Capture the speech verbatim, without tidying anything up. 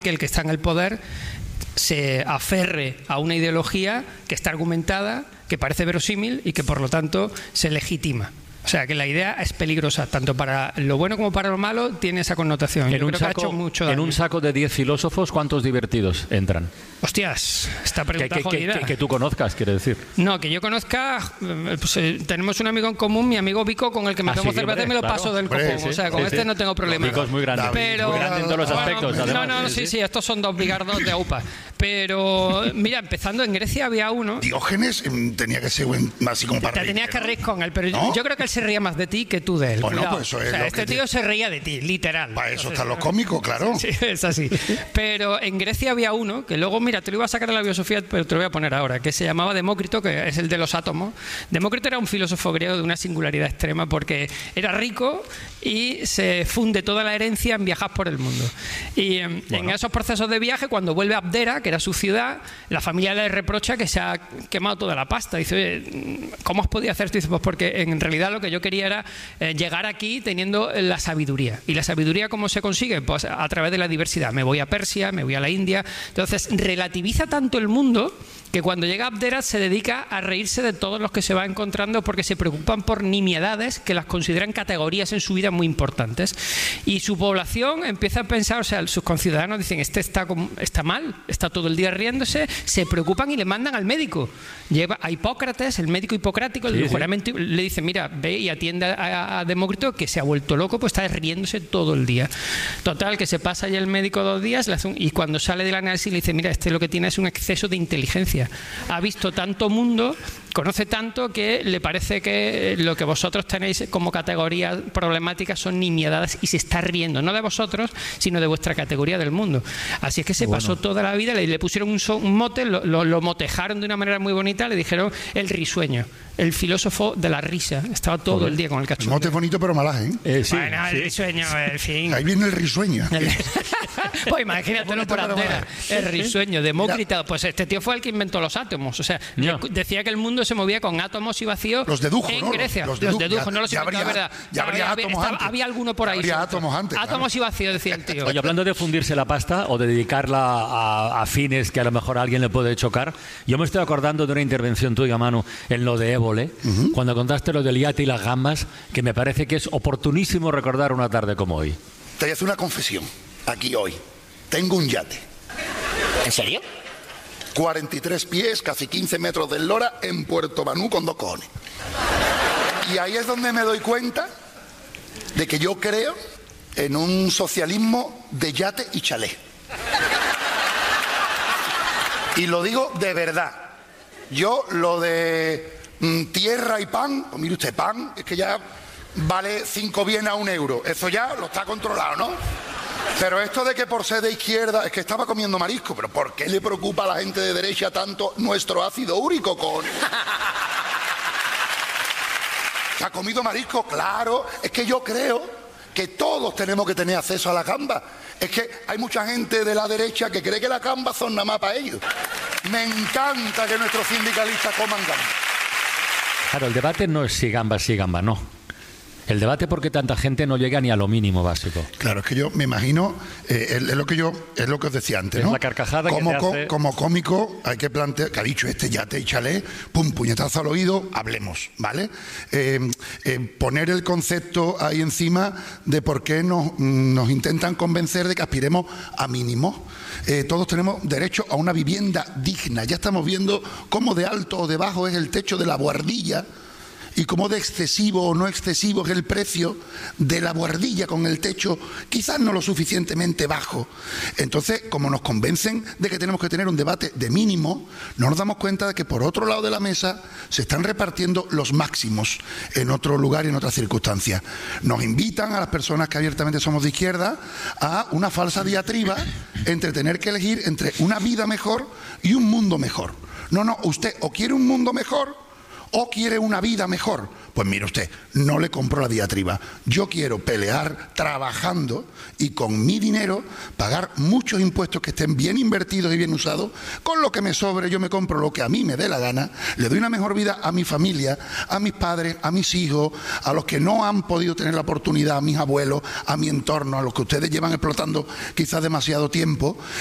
que el que está en el poder se aferre a una ideología que está argumentada, que parece verosímil y que por lo tanto se legitima. O sea, que la idea es peligrosa, tanto para lo bueno como para lo malo, tiene esa connotación. En, Yo un, creo que saco, ha hecho mucho daño. en un saco de diez filósofos, ¿cuántos divertidos entran? Hostias, esta pregunta que, que, jodida. Que, que, que tú conozcas, quiere decir. No, que yo conozca, pues, eh, tenemos un amigo en común, mi amigo Vico, con el que me ah, tomo sí, cerveza hombre, y me lo claro. paso del Hombre, copón. sí, o sea, con sí, este sí. no tengo problema. Vico es muy grande. Pero, muy grande en todos los aspectos, bueno, además. No, no, sí, sí, estos son dos bigardos de aupa. Pero, mira, empezando en Grecia había uno... Diógenes tenía que ser un, así como para Te reír, tenías que ¿no? reír con él, pero ¿No? yo creo que él se reía más de ti que tú de él. Bueno, Cuidado. pues eso es o sea, lo este que tío te... se reía de ti, literal. Para eso Entonces, están los cómicos, claro. Sí, es así. Pero en Grecia había uno, que luego, mira, te lo iba a sacar de la biosofía, pero te lo voy a poner ahora, que se llamaba Demócrito, que es el de los átomos. Demócrito era un filósofo griego de una singularidad extrema porque era rico y se funde toda la herencia en viajar por el mundo. Y bueno. En esos procesos de viaje, cuando vuelve a Abdera, que era su ciudad, la familia le reprocha que se ha quemado toda la pasta. Dice, oye, ¿cómo has podido hacer esto? Dice, pues porque en realidad lo que yo quería era eh, llegar aquí teniendo la sabiduría. ¿Y la sabiduría cómo se consigue? Pues a través de la diversidad. Me voy a Persia, me voy a la India. Entonces, relativiza tanto el mundo que cuando llega a Abdera se dedica a reírse de todos los que se va encontrando porque se preocupan por nimiedades que las consideran categorías en su vida muy importantes. Y su población empieza a pensar, o sea, sus conciudadanos dicen, este está, está mal, está todo el día riéndose, se preocupan y le mandan al médico. Lleva a Hipócrates, el médico hipocrático, el sí, juramento, sí. Le dice, mira, ve y atiende a, a Demócrito que se ha vuelto loco, pues está riéndose todo el día. Total, que se pasa ya el médico dos días le hace un, y cuando sale del análisis le dice, mira, este lo que tiene es un exceso de inteligencia. Ha visto tanto mundo, conoce tanto que le parece que lo que vosotros tenéis como categoría problemática son nimiedades y se está riendo, no de vosotros, sino de vuestra categoría del mundo. Así es que se bueno. pasó toda la vida, le, le pusieron un, so, un mote, lo, lo, lo motejaron de una manera muy bonita, le dijeron el risueño, el filósofo de la risa. Estaba todo Joder. el día con el cachondeo. El mote es bonito pero malaje, ¿eh? eh sí, bueno, el sí. risueño, en fin. Ahí viene el risueño. Pues imagínatelo por Abdera, el risueño, Demócrito. Pues este tío fue el que inventó los átomos. O sea, no. decía que el mundo se movía con átomos y vacíos. Los dedujo, en ¿no? Grecia. Los dedujo, dedujo, no los inventó, habría, verdad. Ya habría había, átomos estaba, antes. había alguno por ahí. Habría átomos antes. Átomos claro. y vacíos, decía el tío. Oye, hablando de fundirse la pasta o de dedicarla a, a fines que a lo mejor a alguien le puede chocar, yo me estoy acordando de una intervención tuya, Manu, en lo de Évole, uh-huh. cuando contaste lo del yate y las gambas, que me parece que es oportunísimo recordar una tarde como hoy. Te voy a hacer una confesión aquí hoy. Tengo un yate. ¿En serio? cuarenta y tres pies, casi quince metros de eslora, en Puerto Banú con dos cojones. Y ahí es donde me doy cuenta de que yo creo en un socialismo de yate y chalet. Y lo digo de verdad. Yo lo de mm, tierra y pan, pues mire usted, pan, es que ya vale cinco bienes a un euro. Eso ya lo está controlado, ¿no? Pero esto de que por ser de izquierda, es que estaba comiendo marisco, pero ¿por qué le preocupa a la gente de derecha tanto nuestro ácido úrico, con? ¿Se ha comido marisco? Claro, es que yo creo que todos tenemos que tener acceso a la gamba. Es que hay mucha gente de la derecha que cree que las gambas son nada más para ellos. Me encanta que nuestros sindicalistas coman gambas. Claro, el debate no es si gamba, si gamba, no. El debate porque tanta gente no llega ni a lo mínimo básico. Claro, es que yo me imagino, eh, es, es lo que yo, es lo que os decía antes, es ¿no? La carcajada como, que te hace... como cómico hay que plantear, que ha dicho este yate y chalet, pum, puñetazo al oído, hablemos, ¿vale? Eh, eh, poner el concepto ahí encima de por qué nos, nos intentan convencer de que aspiremos a mínimos. Eh, todos tenemos derecho a una vivienda digna. Ya estamos viendo cómo de alto o de bajo es el techo de la buhardilla, y cómo de excesivo o no excesivo es el precio de la buhardilla con el techo quizás no lo suficientemente bajo. Entonces, como nos convencen de que tenemos que tener un debate de mínimo, no nos damos cuenta de que por otro lado de la mesa se están repartiendo los máximos en otro lugar y en otras circunstancias. Nos invitan a las personas que abiertamente somos de izquierda a una falsa diatriba entre tener que elegir entre una vida mejor y un mundo mejor. No, no, usted o quiere un mundo mejor o quiere una vida mejor, Pues mire usted, no le compro la diatriba. Yo quiero pelear trabajando y con mi dinero pagar muchos impuestos que estén bien invertidos y bien usados. Con lo que me sobre yo me compro lo que a mí me dé la gana, le doy una mejor vida a mi familia, a mis padres, a mis hijos, a los que no han podido tener la oportunidad, a mis abuelos, a mi entorno, a los que ustedes llevan explotando quizás demasiado tiempo,